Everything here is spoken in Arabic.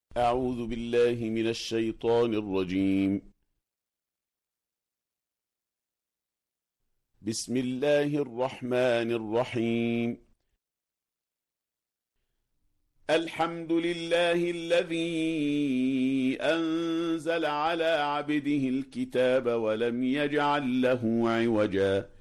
أعوذ بالله من الشيطان الرجيم. بسم الله الرحمن الرحيم. الحمد لله الذي أنزل على عبده الكتاب ولم يجعل له عوجا